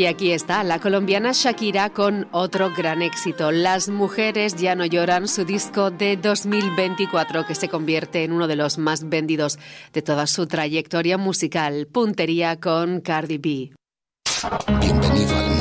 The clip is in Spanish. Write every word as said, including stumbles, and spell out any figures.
Y aquí está la colombiana Shakira con otro gran éxito, Las mujeres ya no lloran, su disco de dos mil veinticuatro que se convierte en uno de los más vendidos de toda su trayectoria musical. Puntería con Cardi B. Bienvenido al mundo.